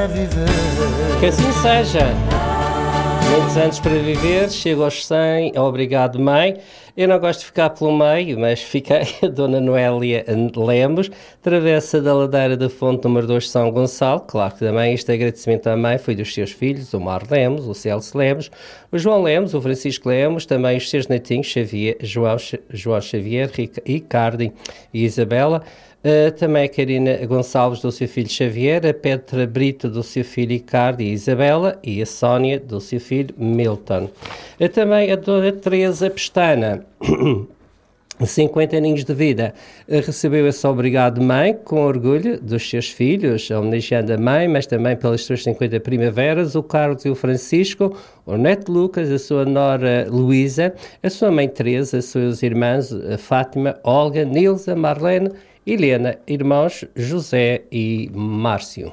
para viver. Que assim seja. Muitos anos para viver, chego aos 100, obrigado mãe. Eu não gosto de ficar pelo meio, mas fiquei a Dona Noélia Lemos, travessa da ladeira da fonte número 2 de São Gonçalo. Claro que também este agradecimento à mãe foi dos seus filhos, o Mar Lemos, o Celso Lemos, o João Lemos, o Francisco Lemos, também os seus netinhos, João Xavier, Ricardo e Isabela. Também a Karina Gonçalves do seu filho Xavier, a Petra Brito do seu filho Ricardo e Isabela e a Sónia do seu filho Milton. Também a Dona Teresa Pestana, 50 aninhos de vida, recebeu esse obrigado mãe com orgulho dos seus filhos, homenageando a mãe, mas também pelas suas 50 primaveras, o Carlos e o Francisco, o neto Lucas, a sua nora Luísa, a sua mãe Teresa, os seus irmãos a Fátima, Olga, Nilza, Marlene, Helena, irmãos José e Márcio.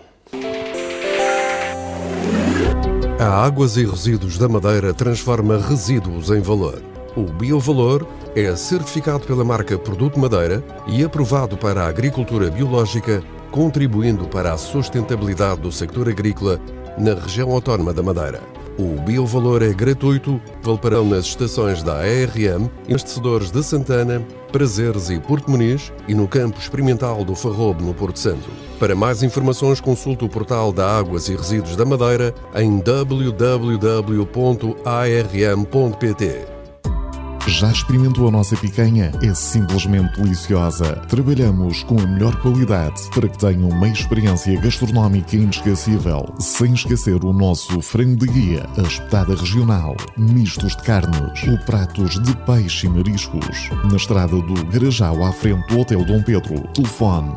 A Águas e Resíduos da Madeira transforma resíduos em valor. O Biovalor é certificado pela marca Produto Madeira e aprovado para a agricultura biológica, contribuindo para a sustentabilidade do sector agrícola na região autónoma da Madeira. O Biovalor é gratuito, valparão nas estações da ARM, abastecedores de Santana, Prazeres e Porto Muniz e no campo experimental do Farrobo, no Porto Santo. Para mais informações, consulte o portal da Águas e Resíduos da Madeira em www.arm.pt. Já experimentou a nossa picanha? É simplesmente deliciosa. Trabalhamos com a melhor qualidade para que tenham uma experiência gastronómica inesquecível, sem esquecer o nosso frango de guia, a espetada regional, mistos de carnes ou pratos de peixe e mariscos. Na estrada do Garajal, à frente do Hotel Dom Pedro, telefone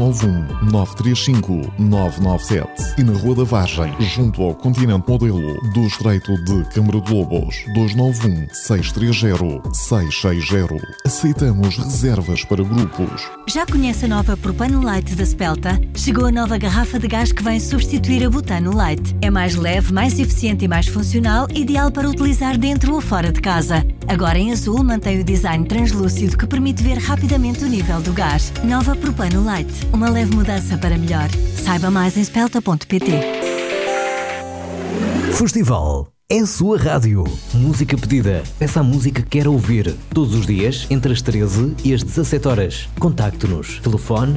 291-935-997 e na Rua da Vargem, junto ao Continente Modelo do Estreito de Câmara de Lobos, 291-630-660. Aceitamos reservas para grupos. Já conhece a nova Propano Light da Spelta? Chegou a nova garrafa de gás que vem substituir a Butano Light. É mais leve, mais eficiente e mais funcional, ideal para utilizar dentro ou fora de casa. Agora em azul mantém o design translúcido que permite ver rapidamente o nível do gás. Nova Propano Light. Uma leve mudança para melhor. Saiba mais em spelta.pt. Festival é a sua rádio. Música pedida. Peça a música que quer ouvir. Todos os dias, entre as 13 e as 17 horas. Contacte-nos. Telefone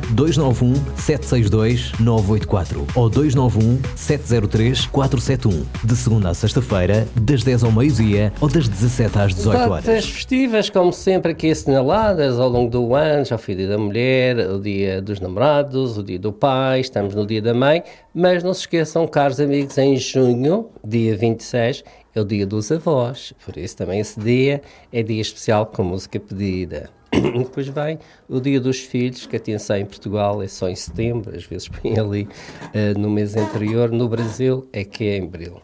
291-762-984 ou 291-703-471. De segunda à sexta-feira, das 10 ao meio-dia ou das 17 às 18 horas. Datas festivas, como sempre, aqui assinaladas ao longo do ano. Já foi o Dia da Mulher, o Dia dos Namorados, o Dia do Pai, estamos no Dia da Mãe. Mas não se esqueçam, caros amigos, em junho, dia 26, é o Dia dos Avós. Por isso também esse dia é dia especial com música pedida. Depois vem o Dia dos Filhos, que atenção, em Portugal é só em setembro, às vezes põe ali no mês anterior. No Brasil é que é em abril.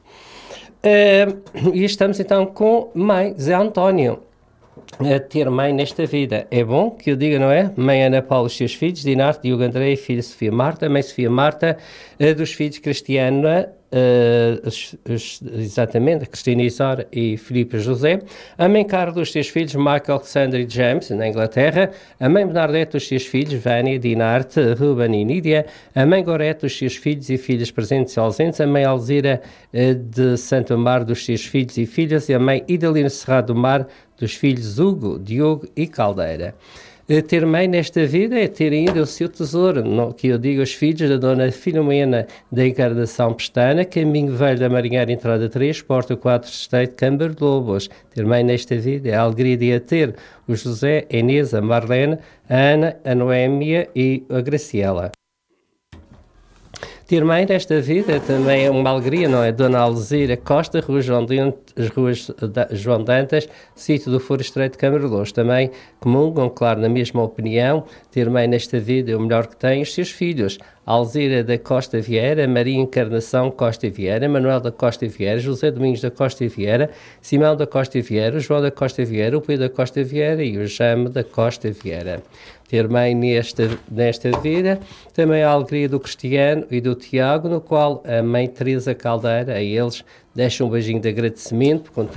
E estamos então com Mãe Zé António. A ter mãe nesta vida é bom que eu diga, não é? Mãe Ana Paula, os seus filhos, Dinarte, Diogo André, filha Sofia Marta, mãe Sofia Marta, dos filhos Cristiana, exatamente, Cristina Isora e Filipe José, a mãe Carla dos seus filhos, Michael, Alexander e James, na Inglaterra, a mãe Bernadette dos seus filhos, Vânia, Dinarte, Ruben e Nídia, a mãe Gorete dos seus filhos e filhas presentes e ausentes, a mãe Alzira de Santo Amaro dos seus filhos e filhas e a mãe Idalina Serrado do Mar dos filhos Hugo, Diogo e Caldeira. Ter mãe nesta vida é ter ainda o seu tesouro, que eu digo aos filhos da Dona Filomena da Encarnação Pestana, Caminho Velho da Marinheira, Entrada 3, Porta 4, Estreito, Câmara de Lobos. Ter mãe nesta vida é a alegria de a ter o José, a Inês, a Marlene, a Ana, a Noémia e a Graciela. Ter mãe nesta vida também é uma alegria, não é? Dona Alzira Costa, Rua João Dantas, sítio do Foro Estreito de Câmara de Lobos. Também comungam, claro, na mesma opinião, ter mãe nesta vida é o melhor que tem os seus filhos. Alzira da Costa Vieira, Maria Encarnação Costa Vieira, Manuel da Costa Vieira, José Domingos da Costa Vieira, Simão da Costa Vieira, João da Costa Vieira, o Pedro da Costa Vieira e o Jame da Costa Vieira. Ter mãe nesta vida, também a alegria do Cristiano e do Tiago, no qual a mãe Teresa Caldeira, a eles, deixa um beijinho de agradecimento,